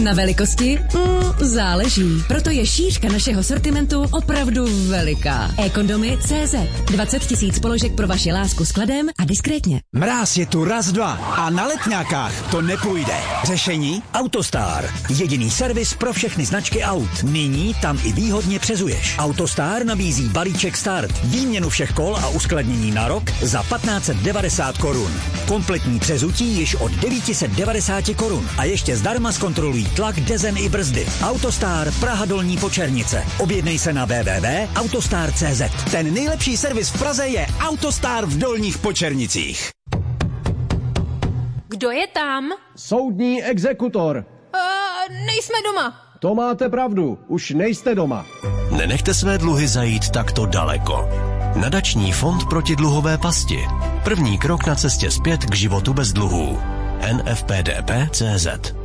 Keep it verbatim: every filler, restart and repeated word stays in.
Na velikosti? Mm, záleží. Proto je šířka našeho sortimentu opravdu veliká. e-kondomy tečka cé zet. dvacet tisíc položek pro vaši lásku s kladem a diskrétně. Mráz je tu raz, dva a na letňákách to nepůjde. Řešení? Autostar. Jediný servis pro všechny značky aut. Nyní tam i výhodně přezuješ. Autostar nabízí balíček Start. Výměnu všech kol a uskladnění na rok za patnáct set devadesát korun. Kompletní přezutí již od devět set devadesát korun. A ještě zdarma zkontrolují tlak, dezen i brzdy. Autostar Praha Dolní Počernice. Objednej se na w w w tečka autostar tečka cé zet. Ten nejlepší servis v Praze je Autostar v Dolních Počernicích. Kdo je tam? Soudní exekutor. Uh, nejsme doma. To máte pravdu, už nejste doma. Nenechte své dluhy zajít takto daleko. Nadační fond proti dluhové pasti. První krok na cestě zpět k životu bez dluhů. en ef pé dé pé tečka cé zet